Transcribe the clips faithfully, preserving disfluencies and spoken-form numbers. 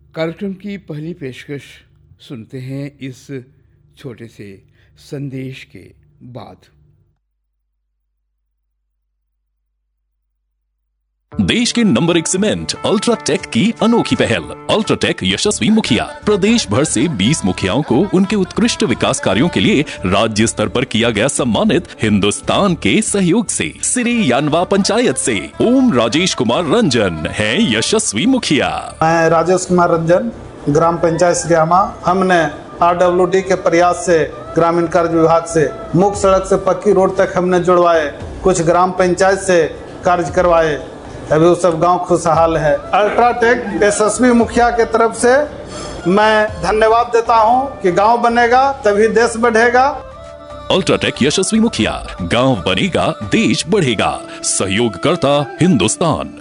कार्यक्रम की पहली पेशकश सुनते हैं इस छोटे से संदेश के बाद। देश के नंबर एक सीमेंट अल्ट्राटेक की अनोखी पहल। अल्ट्राटेक यशस्वी मुखिया प्रदेश भर से बीस मुखियाओं को उनके उत्कृष्ट विकास कार्यों के लिए राज्य स्तर पर किया गया सम्मानित। हिंदुस्तान के सहयोग से सिरी यानवा पंचायत से ओम राजेश कुमार रंजन है यशस्वी मुखिया। मैं राजेश कुमार रंजन, ग्राम पंचायत सिरियामा। हमने आर डब्ल्यू डी के प्रयास से ग्रामीण कार्य विभाग से मुख्य सड़क से पक्की रोड तक हमने जुड़वाए, कुछ ग्राम पंचायत से कार्य करवाए। अभी वो सब गांव खुशहाल है। अल्ट्राटेक यशस्वी मुखिया के तरफ से मैं धन्यवाद देता हूं कि गांव बनेगा तभी देश बढ़ेगा। अल्ट्राटेक यशस्वी मुखिया, गांव बनेगा देश बढ़ेगा। सहयोग करता हिंदुस्तान।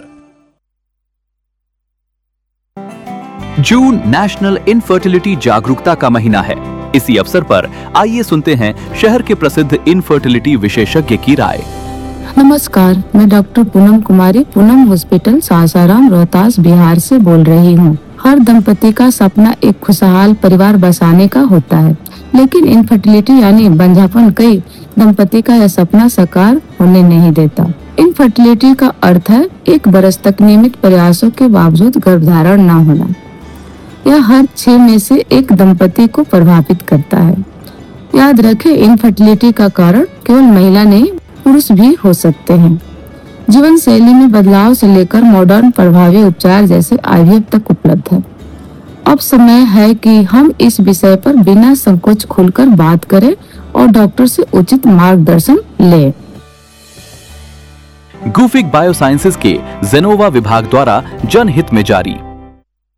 जून नेशनल इनफर्टिलिटी जागरूकता का महीना है। इसी अवसर पर आइए सुनते हैं शहर के प्रसिद्ध इनफर्टिलिटी विशेषज्ञ की राय। नमस्कार, मैं डॉक्टर पूनम कुमारी पूनम हॉस्पिटल सासाराम रोहतास बिहार से बोल रही हूँ। हर दंपति का सपना एक खुशहाल परिवार बसाने का होता है, लेकिन इनफर्टिलिटी यानी बंझापन कई दंपति का यह सपना साकार होने नहीं देता। इनफर्टिलिटी का अर्थ है एक बरस तक नियमित प्रयासों के बावजूद गर्भधारण न होना। यह हर छह में से एक दंपति को प्रभावित करता है। याद रखें, इनफर्टिलिटी का कारण केवल महिला नहीं पुरुष भी हो सकते हैं। जीवन शैली में बदलाव से लेकर मॉडर्न प्रभावी उपचार जैसे आई वी एफ तक उपलब्ध है। अब समय है कि हम इस विषय पर बिना संकोच खुलकर बात करें और डॉक्टर से उचित मार्गदर्शन लें। गुफिक बायोसाइंसेज के जेनोवा विभाग द्वारा जनहित में जारी।